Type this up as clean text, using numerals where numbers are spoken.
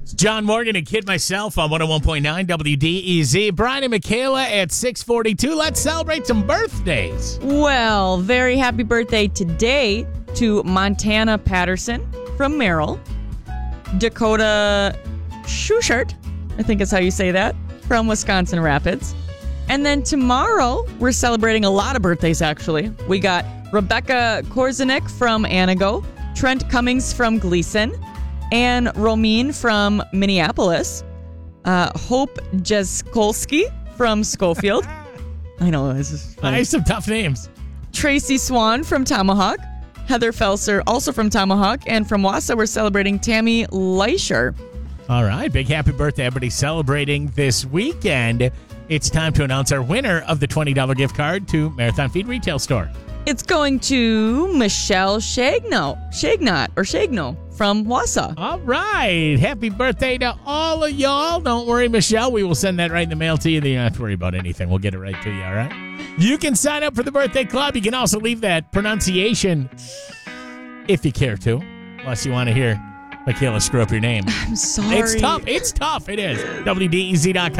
John Morgan and Kid Myself on 101.9 WDEZ. Brian and Michaela at 6:42. Let's celebrate some birthdays. Well, very happy birthday today to Montana Patterson from Merrill. Dakota Schuchert, I think is how you say that, from Wisconsin Rapids. And then tomorrow, we're celebrating a lot of birthdays, actually. We got Rebecca Korzanik from Anago, Trent Cummings from Gleason, Anne Romine from Minneapolis, Hope Jeskolski from Schofield. I know, this is funny. Nice, some tough names. Tracy Swan from Tomahawk, Heather Felser also from Tomahawk, and from Wausau, we're celebrating Tammy Leischer. All right, big happy birthday, everybody celebrating this weekend. It's time to announce our winner of the $20 gift card to Marathon Feed Retail Store. It's going to Michelle Shagnot from Wausau. All right. Happy birthday to all of y'all. Don't worry, Michelle. We will send that right in the mail to you. You don't have to worry about anything. We'll get it right to you, all right? You can sign up for the birthday club. You can also leave that pronunciation if you care to, unless you want to hear Michaela screw up your name. I'm sorry. It's tough. It is. WDEZ.com.